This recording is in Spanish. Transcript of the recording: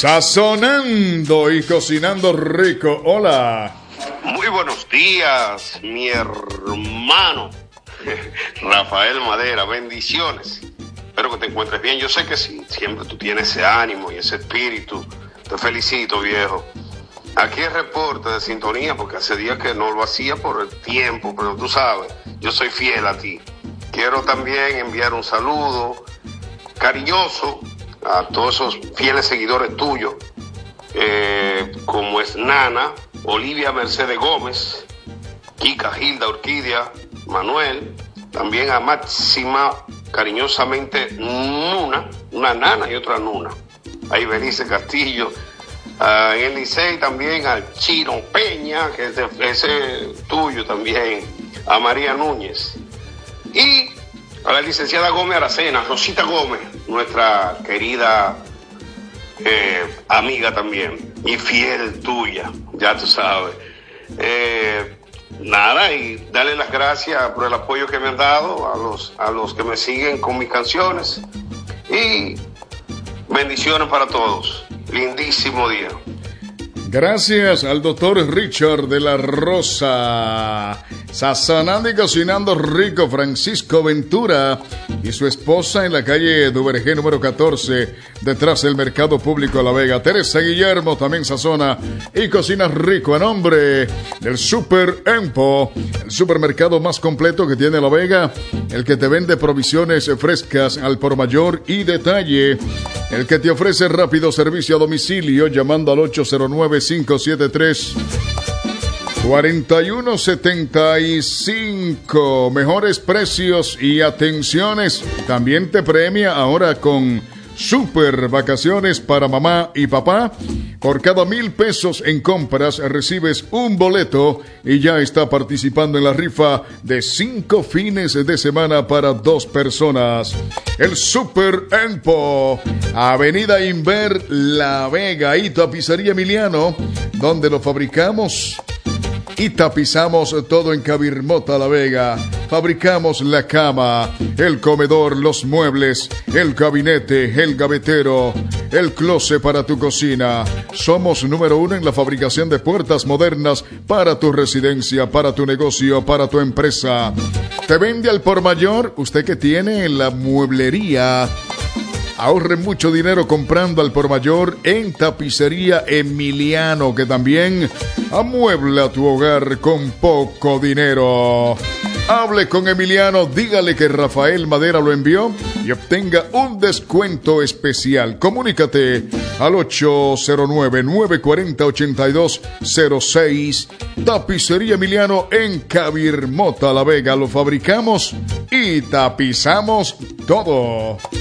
Sazonando y cocinando rico. Hola. Muy buenos días, mi hermano Rafael Madera. Bendiciones. Espero que te encuentres bien. Yo sé que sí, siempre tú tienes ese ánimo y ese espíritu. Te felicito, viejo. Aquí el reporte de sintonía, porque hace días que no lo hacía por el tiempo, pero tú sabes, yo soy fiel a ti. Quiero también enviar un saludo cariñoso a todos esos fieles seguidores tuyos, como es Nana, Olivia Mercedes Gómez, Kika Hilda Orquídea, Manuel, también a Máxima, cariñosamente Nuna, una nana y otra Nuna, a Ibelice Castillo, en el Licey también al Chino Peña, que es ese tuyo también, a María Núñez, y a la licenciada Gómez Aracena, Rosita Gómez, nuestra querida amiga también, y fiel tuya, ya tú sabes. Nada, y darle las gracias por el apoyo que me han dado a los que me siguen con mis canciones, y bendiciones para todos. Lindísimo día. Gracias al doctor Richard de la Rosa. Sazonando y cocinando rico, Francisco Ventura y su esposa en la calle Duvergé número 14, detrás del Mercado Público La Vega. Teresa Guillermo también sazona y cocina rico a nombre del Super Empo, el supermercado más completo que tiene La Vega, el que te vende provisiones frescas al por mayor y detalle, el que te ofrece rápido servicio a domicilio llamando al 809-573-4175. Mejores precios y atenciones. También te premia ahora con super vacaciones para mamá y papá. Por cada 1,000 pesos en compras recibes un boleto y ya está participando en la rifa de 5 fines de semana para 2 personas. El Super Empo, Avenida Inver, La Vega, y Tapicería Emiliano, donde lo fabricamos y tapizamos todo en Cabirmota, La Vega. Fabricamos la cama, el comedor, los muebles, el gabinete, el gavetero, el closet para tu cocina. Somos número 1 en la fabricación de puertas modernas para tu residencia, para tu negocio, para tu empresa. ¿Te vende al por mayor? Usted que tiene en la mueblería. Ahorre mucho dinero comprando al por mayor en Tapicería Emiliano, que también amuebla tu hogar con poco dinero. Hable con Emiliano, dígale que Rafael Madera lo envió y obtenga un descuento especial. Comunícate al 809-940-8206. Tapicería Emiliano en Cabirmota, La Vega. Lo fabricamos y tapizamos todo.